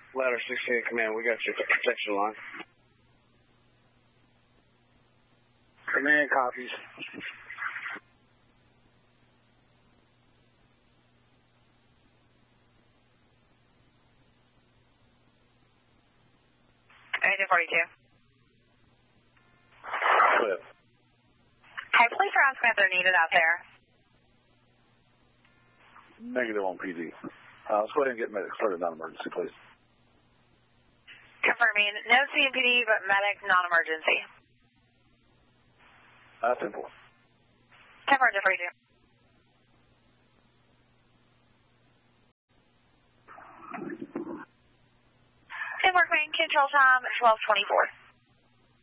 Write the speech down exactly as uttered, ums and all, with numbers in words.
Ladder sixteen, command, we got your protection line. Command copies. eighteen forty-two. Clip. Hey, police are asking if they're needed out there. Negative on P D. Uh, let's go ahead and get medic started non-emergency, please. Confirming, no C M P D, but medic non-emergency. Uh, simple. ten forty-two. Hey, Workman, control time twelve twenty-four.